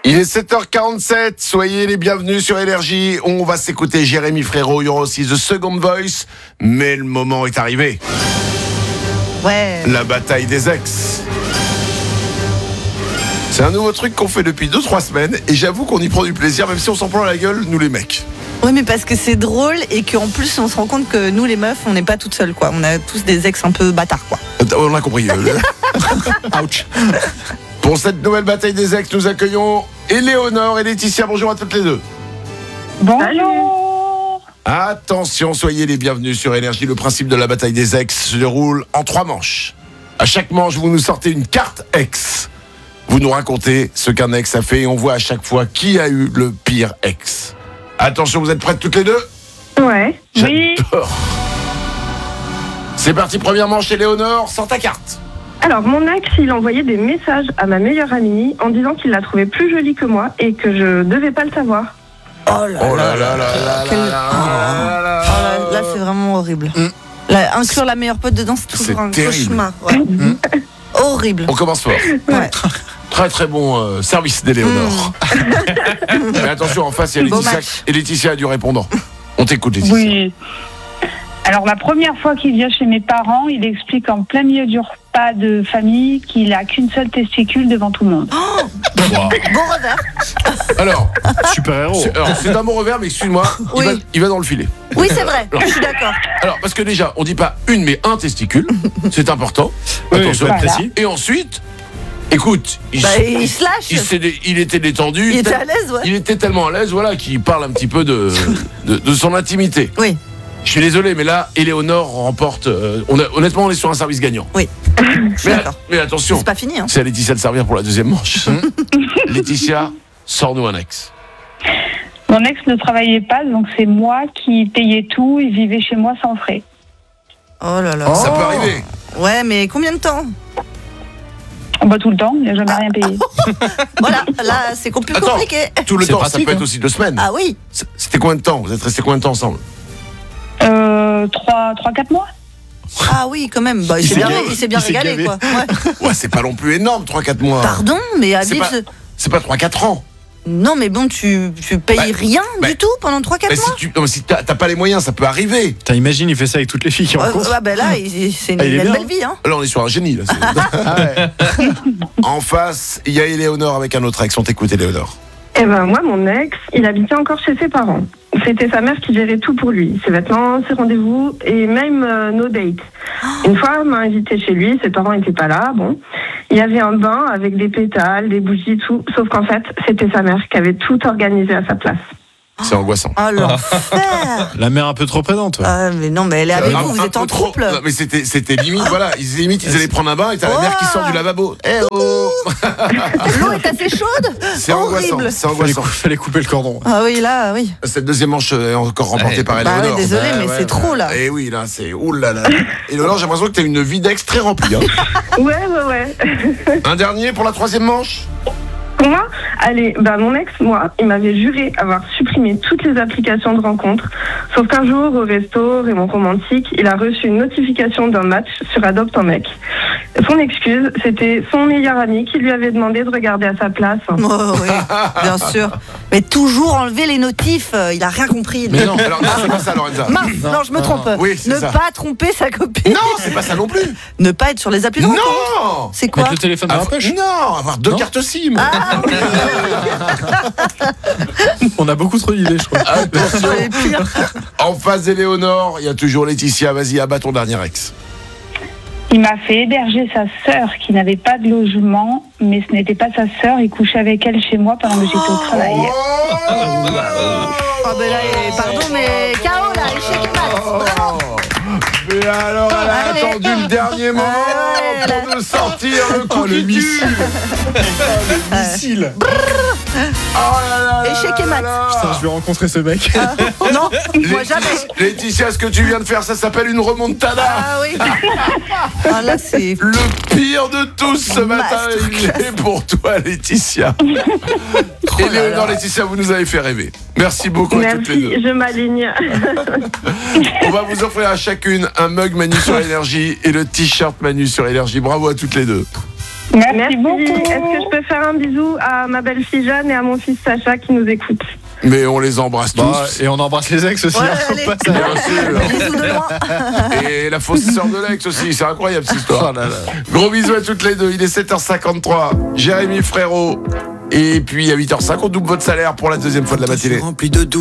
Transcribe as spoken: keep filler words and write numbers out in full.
Il est sept heures quarante-sept, soyez les bienvenus sur Énergie. On va s'écouter Jérémy Frérot, il y aura aussi The Second Voice, mais le moment est arrivé. Ouais. La bataille des ex. C'est un nouveau truc qu'on fait depuis deux trois semaines et j'avoue qu'on y prend du plaisir, même si on s'en prend la gueule, nous les mecs. Oui, mais parce que c'est drôle et qu'en plus on se rend compte que nous les meufs, on n'est pas toutes seules, quoi. On a tous des ex un peu bâtards, quoi. On a compris. Ouch. Pour cette nouvelle bataille des ex, nous accueillons Éléonore et Laetitia. Bonjour à toutes les deux. Bonjour. Attention, soyez les bienvenus sur Énergie. Le principe de la bataille des ex se déroule en trois manches. À chaque manche, vous nous sortez une carte ex. Vous nous racontez ce qu'un ex a fait et on voit à chaque fois qui a eu le pire ex. Attention, vous êtes prêtes toutes les deux ? Ouais. Oui. J'adore. C'est parti, première manche, Éléonore, sors ta carte. Alors, mon ex, il envoyait des messages à ma meilleure amie en disant qu'il la trouvait plus jolie que moi et que je devais pas le savoir. Oh là Oh là là là là là Quel- là là Oh là, là, c'est vraiment horrible. Mm. Là, inclure la meilleure pote dedans, c'est toujours C'est un terrible. cauchemar. Ouais. Mm. Horrible. On commence fort. Ouais. Très très bon euh, service d'Éléonore. Mais attention, en face, il y a Beau Laetitia, match. et Laetitia a du répondant. On t'écoute, Laetitia. Oui. Alors la première fois qu'il vient chez mes parents, il explique en plein milieu du repas de famille qu'il a qu'une seule testicule devant tout le monde. Wow. Bon revers. Alors, Super héros. c'est, alors, c'est un mot revers, mais excuse-moi, Oui. il, va, il va dans le filet. Oui, c'est vrai. Je suis d'accord. Alors, parce que déjà, on dit pas une, mais un testicule. C'est important. Oui, Attention. faut être précis. Et ensuite, écoute, il, Bah, s- il se lâche. il, s'est dé- il était détendu. Il était tel- à l'aise, ouais. Il était tellement à l'aise, voilà, qu'il parle un petit peu de, de, de son intimité. Oui. Je suis désolé, mais là, Éléonore remporte. euh, on a- honnêtement, on est sur un service gagnant. Oui. Je suis Mais, d'accord. mais attention, C'est pas fini, hein. c'est à Laetitia de servir pour la deuxième manche. Laetitia, sors-nous un ex. Mon ex ne travaillait pas, donc c'est moi qui payais tout. Il vivait chez moi sans frais. Oh là là. Ça peut arriver. Ouais, mais combien de temps? Oh, bah, tout le temps, il n'a jamais rien payé. Voilà, là, c'est com- plus Attends. compliqué. Tout le C'est temps, ça pratique, peut être hein. aussi deux semaines. Ah oui. C- C'était combien de temps? Vous êtes restés combien de temps ensemble? Euh, trois, trois, quatre mois. Ah oui, quand même. Bah, il s'est s'est bien, gavé. il s'est bien Il s'est régalé, gavé. quoi. Ouais. Ouais, c'est pas non plus énorme, trois quatre mois. Pardon, mais à C'est vivre pas- ce- C'est pas trois quatre ans. Non, mais bon, tu, tu payes Bah, rien bah, du tout pendant trois quatre Mais mois. si tu non, mais si t'as t'as pas les moyens, ça peut arriver. Putain, imagine, il fait ça avec toutes les filles qui Ouais, rencontrent. ouais, bah là, il- c'est une, Ah, il est il a une bien. belle vie, hein. Là, on est sur un génie. Là, c'est- En face, il y a Éléonore avec un autre ex. On t'écoute, Éléonore. Eh ben, moi, mon ex, il habitait encore chez ses parents. C'était sa mère qui gérait tout pour lui. Ses vêtements, ses rendez-vous et même euh, nos dates. Une fois, elle m'a invité chez lui, ses parents n'étaient pas là, bon. Il y avait un bain avec des pétales, des bougies, tout. Sauf qu'en fait, c'était sa mère qui avait tout organisé à sa place. C'est angoissant. Oh l'enfer. La mère un peu trop présente. Ouais. Ah, mais non, mais elle est avec Un- vous, vous un êtes peu en trop- couple. Non, mais c'était, c'était limite, voilà. Ils, limite, ils allaient prendre un bain et t'as la mère qui sort du lavabo. Eh oh. L'eau est assez chaude. C'est angoissant. Horrible. C'est Fallait, angoissant. cou- fallait couper le cordon. Ah oui, là, oui. Cette deuxième manche est encore remportée Ouais. par Bah Éléonore. ouais, désolé, mais c'est trop, là. Et oui, là, c'est oulala. Éléonore, j'ai l'impression que t'as une vie d'ex très remplie. Hein. Ouais, ouais, ouais. Un dernier pour la troisième manche. Pour moi, allez, bah mon ex, moi, il m'avait juré avoir supprimé toutes les applications de rencontres. Sauf qu'un jour, au resto, Raymond Romantique, il a reçu une notification d'un match sur Adopte un mec. Son excuse, c'était son meilleur ami qui lui avait demandé de regarder à sa place. Oh, oui, bien sûr. Mais toujours enlever les notifs, euh, il a rien compris. Mais non, alors non, c'est pas ça, Lorenza. Mince, non, je me trompe. Oui, c'est ne ça. pas tromper sa copine. Non, c'est pas ça non plus. Ne pas être sur les applis de rencontre. Non. C'est quoi? Mettre le téléphone dans la Avoir- poche. Non, avoir deux Non. cartes SIM. Ah oui, On a beaucoup trop d'idées, je crois. Attention. les pires. En face d'Éléonore, il y a toujours Laetitia. Vas-y, abat ton dernier ex. Il m'a fait héberger sa sœur qui n'avait pas de logement, mais ce n'était pas sa sœur. Il couchait avec elle chez moi pendant que j'étais au travail. Oh ben là, eh, pardon, mais K O là, échec et mat. Vraiment. Mais alors, elle a Allez. attendu le dernier moment Ouais, pour elle nous sortir le coup Oh, le qui tue. missile. Missile. Oh là là là Échec et là mat. là. Putain, je vais rencontrer ce mec. Non, moi Laetitia- jamais. Laetitia, ce que tu viens de faire, ça s'appelle une remontada. Ah oui. Ah là, c'est. Le pire de tous ce matin, il Masterclass. est pour toi, Laetitia. là Éléonore, là. Laetitia, vous nous avez fait rêver. Merci beaucoup à toutes les deux. Merci, je m'aligne. On va vous offrir à chacune un mug Manu sur Énergie et le t-shirt Manu sur Énergie. Bravo à toutes les deux. Merci, Merci. beaucoup. Est-ce que je peux faire un bisou à ma belle-fille Jeanne et à mon fils Sacha qui nous écoutent? Mais on les embrasse Bah, tous. et on embrasse les ex aussi. Ouais, hein, faut allez. pas ça. Bien sûr. Bisous de loin. Et la fausse sœur de l'ex aussi, c'est incroyable cette histoire. Oh là là. Gros bisous à toutes les deux, il est sept heures cinquante-trois. Jérémy Frérot. Et puis à huit heures cinq, on double votre salaire pour la deuxième fois de la matinée. Rempli de doute.